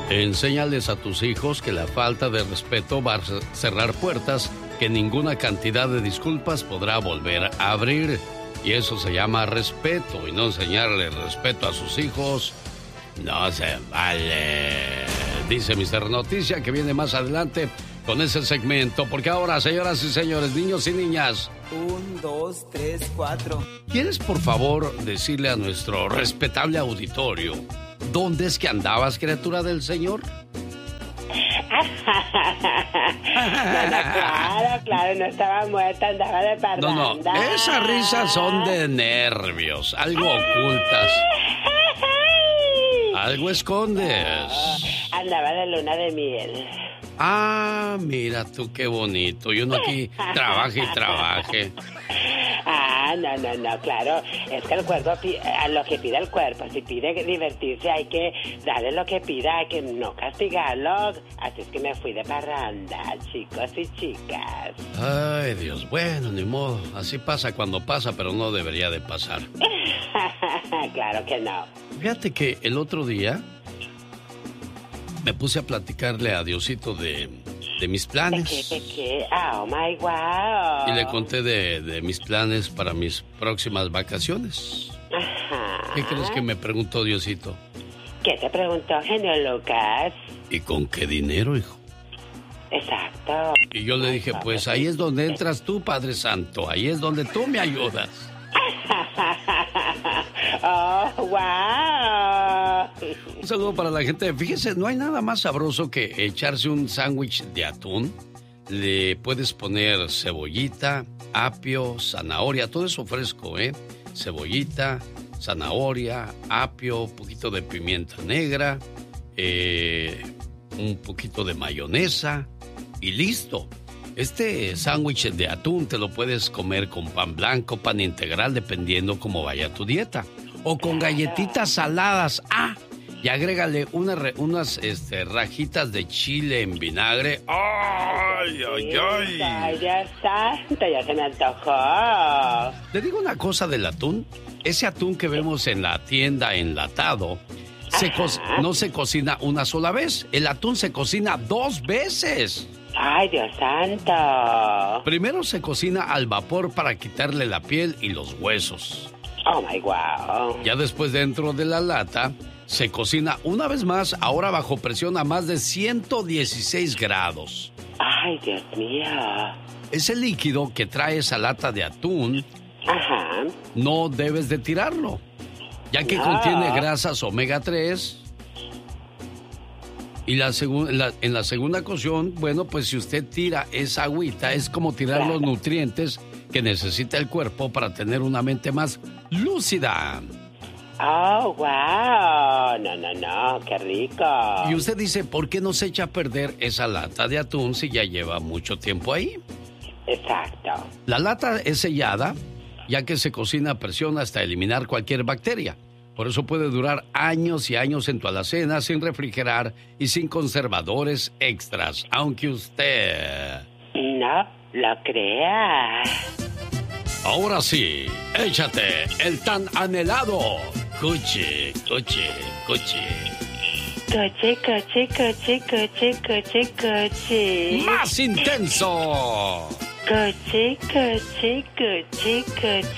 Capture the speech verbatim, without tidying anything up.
Enséñales a tus hijos que la falta de respeto va a cerrar puertas que ninguna cantidad de disculpas podrá volver a abrir. Y eso se llama respeto, y no enseñarle respeto a sus hijos no se vale. Dice mister Noticia, que viene más adelante con ese segmento, porque ahora, señoras y señores, niños y niñas, un, dos, tres, cuatro. ¿Quieres por favor decirle a nuestro respetable auditorio dónde es que andabas, criatura del Señor? No, no, claro, claro, no estaba muerta, andaba de parranda. No, no, esas risas son de nervios, algo ocultas. Algo escondes. Andaba de luna de miel. Ah, mira tú qué bonito. Y uno aquí trabaje y trabaje. Ah, no, no, no, claro. Es que el cuerpo, a lo que pide el cuerpo, si pide divertirse, hay que darle lo que pida, hay que no castigarlo. Así es que me fui de parranda, chicos y chicas. Ay, Dios, bueno, ni modo. Así pasa cuando pasa, pero no debería de pasar. Claro que no. Fíjate que el otro día me puse a platicarle a Diosito de, de mis planes. ¿De qué, de qué? Oh, my wow. Y le conté de, de mis planes para mis próximas vacaciones. Ajá. ¿Qué crees que me preguntó Diosito? ¿Qué te preguntó, genio Lucas? ¿Y con qué dinero, hijo? Exacto. Y yo le dije, pues ahí es donde entras tú, Padre Santo. Ahí es donde tú me ayudas. Oh, wow. Un saludo para la gente. Fíjese, no hay nada más sabroso que echarse un sándwich de atún. Le puedes poner cebollita, apio, zanahoria, todo eso fresco, ¿eh? Cebollita, zanahoria, apio, un poquito de pimienta negra, eh, un poquito de mayonesa y listo. Este sándwich de atún te lo puedes comer con pan blanco, pan integral, dependiendo cómo vaya tu dieta. O con galletitas saladas. Ah, y agrégale una, unas este, rajitas de chile en vinagre. ¡Ay, ay, ay! ¡Ay, ya está! Ya se me antojó. Le digo una cosa del atún. Ese atún que vemos en la tienda enlatado, se co- no se cocina una sola vez. El atún se cocina dos veces. ¡Ay, Dios santo! Primero se cocina al vapor para quitarle la piel y los huesos. ¡Oh, my wow! Ya después, dentro de la lata, se cocina una vez más, ahora bajo presión a más de ciento dieciséis grados. ¡Ay, Dios mío! Ese líquido que trae esa lata de atún, ajá, no debes de tirarlo, ya que no. contiene grasas omega tres. Y la segu- la, en la segunda cocción, bueno, pues si usted tira esa agüita, es como tirar claro. los nutrientes que necesita el cuerpo para tener una mente más lúcida. ¡Oh, wow! No, no, no, qué rico. Y usted dice, ¿por qué no se echa a perder esa lata de atún si ya lleva mucho tiempo ahí? Exacto. La lata es sellada, ya que se cocina a presión hasta eliminar cualquier bacteria. Por eso puede durar años y años en tu alacena sin refrigerar y sin conservadores extras, aunque usted no lo crea. Ahora sí, échate el tan anhelado coche, coche, coche. Coche, coche, coche, coche, coche, coche. ¡Más intenso! Coche, coche, coche, coche.